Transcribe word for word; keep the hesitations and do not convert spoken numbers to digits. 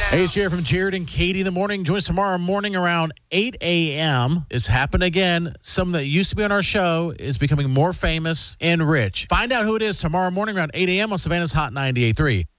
Hey, it's Jared from Jared and Katie in the morning. Join us tomorrow morning around eight a.m. It's happened again. Someone that used to be on our show is becoming more famous and rich. Find out who it is tomorrow morning around eight a.m. on Savannah's Hot ninety-eight point three.